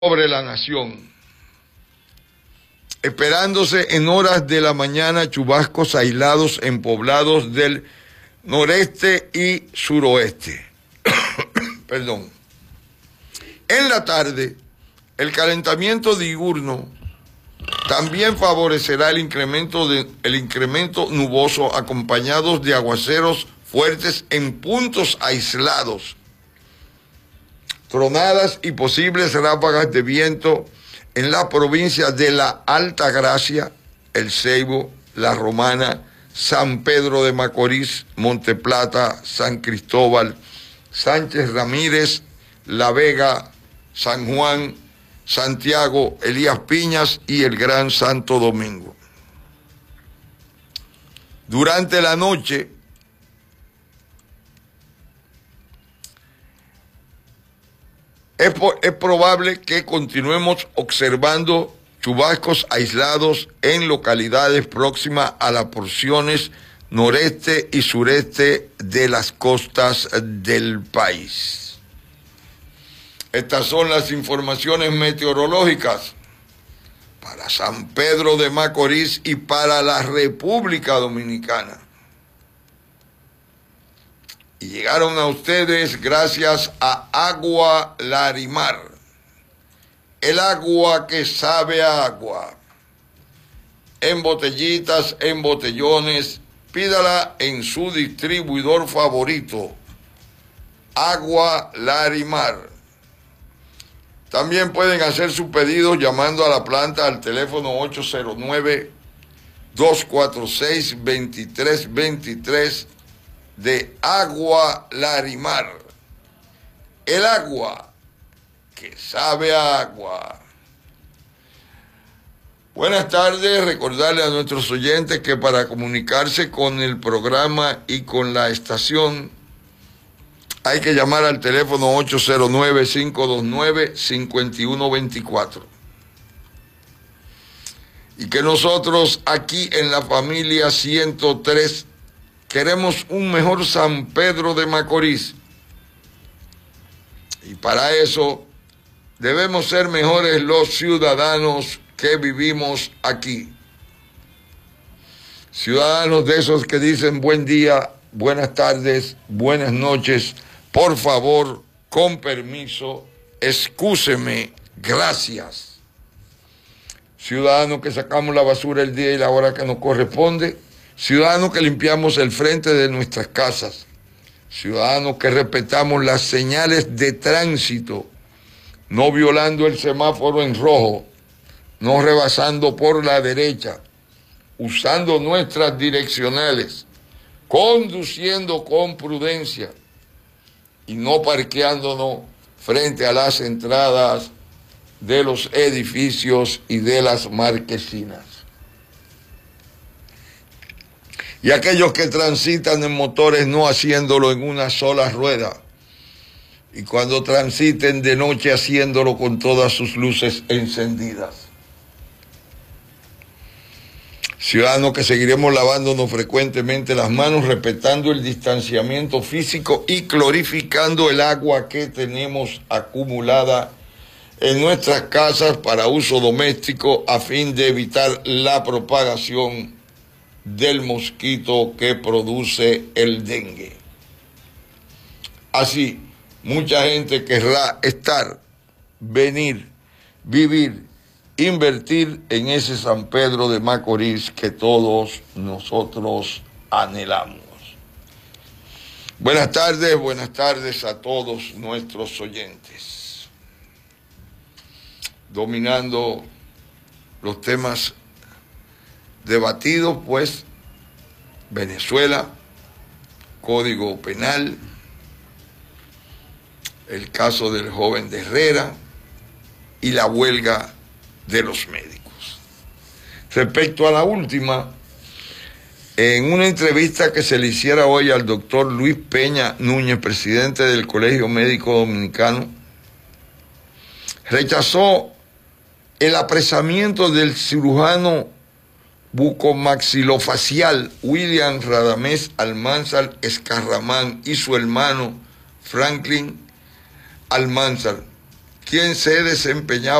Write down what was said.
sobre la nación. Esperándose en horas de la mañana chubascos aislados en poblados del noreste y suroeste. Perdón. En la tarde, el calentamiento diurno también favorecerá el incremento nuboso acompañados de aguaceros fuertes en puntos aislados, tronadas y posibles ráfagas de viento en la provincia de la Altagracia, El Ceibo, La Romana, San Pedro de Macorís, Monteplata, San Cristóbal, Sánchez Ramírez, La Vega, San Juan, Santiago, Elías Piñas y el Gran Santo Domingo. Durante la noche, es probable que continuemos observando chubascos aislados en localidades próximas a las porciones noreste y sureste de las costas del país. Estas son las informaciones meteorológicas para San Pedro de Macorís y para la República Dominicana. Y llegaron a ustedes gracias a Agua Larimar, el agua que sabe a agua. En botellitas, en botellones, pídala en su distribuidor favorito, Agua Larimar. También pueden hacer su pedido llamando a la planta al teléfono 809-246-2323 de Agua Larimar, el agua que sabe a agua. Buenas tardes, recordarle a nuestros oyentes que para comunicarse con el programa y con la estación hay que llamar al teléfono 809-529-5124. Y que nosotros aquí en la familia 103 queremos un mejor San Pedro de Macorís. Y para eso debemos ser mejores los ciudadanos que vivimos aquí. Ciudadanos de esos que dicen buen día, buenas tardes, buenas noches, por favor, con permiso, excúseme, gracias. Ciudadanos que sacamos la basura el día y la hora que nos corresponde. Ciudadanos que limpiamos el frente de nuestras casas, ciudadanos que respetamos las señales de tránsito, no violando el semáforo en rojo, no rebasando por la derecha, usando nuestras direccionales, conduciendo con prudencia y no parqueándonos frente a las entradas de los edificios y de las marquesinas. Y aquellos que transitan en motores no haciéndolo en una sola rueda. Y cuando transiten de noche haciéndolo con todas sus luces encendidas. Ciudadanos que seguiremos lavándonos frecuentemente las manos, respetando el distanciamiento físico y clorificando el agua que tenemos acumulada en nuestras casas para uso doméstico a fin de evitar la propagación del mosquito que produce el dengue. Así, mucha gente querrá estar, venir, vivir, invertir en ese San Pedro de Macorís que todos nosotros anhelamos. Buenas tardes a todos nuestros oyentes. Dominando los temas debatidos, pues, Venezuela, Código Penal, el caso del joven de Herrera y la huelga de los médicos. Respecto a la última, en una entrevista que se le hiciera hoy al doctor Luis Peña Núñez, presidente del Colegio Médico Dominicano, rechazó el apresamiento del cirujano bucomaxilofacial William Radamés Almanzar Escarramán y su hermano Franklin Almanzar, quien se desempeñaba